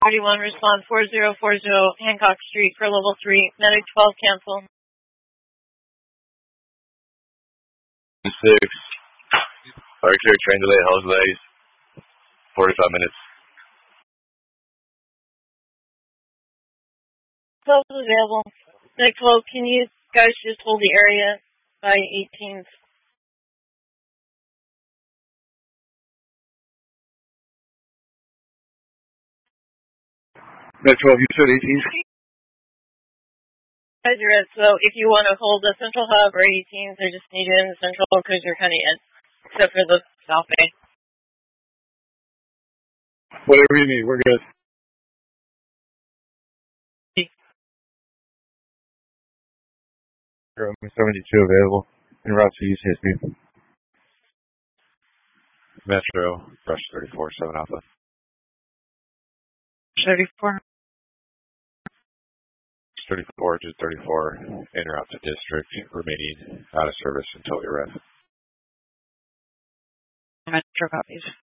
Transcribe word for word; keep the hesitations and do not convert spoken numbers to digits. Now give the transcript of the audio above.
thirty-one, respond four zero four zero, Hancock Street for level three, medic twelve, cancel. six, fire clear, train delay, hull delays, forty-five minutes. twelve is available. Medic twelve, can you guys just hold the area by eighteens? Medic twelve, you said eighteens? Guys, you're at, so if you want to hold the central hub or eighteens, I just need you in the central because you're kind of in, except for the south bay. Whatever you need, we're good. Room seventy-two available. En route to East Hickory. Metro, Rush thirty-four, seven Alpha. thirty-four. thirty-four to thirty-four, en route to district, remaining out of service until you're ready. Metro copies.